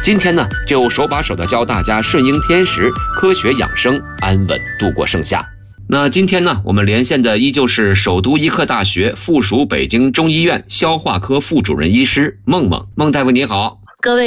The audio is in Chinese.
今天呢，就手把手的教大家顺应天时，科学养生，安稳度过盛夏。那今天呢，我们连线的依旧是首都医科大学附属北京中医院消化科副主任医师孟大夫，你好。 各位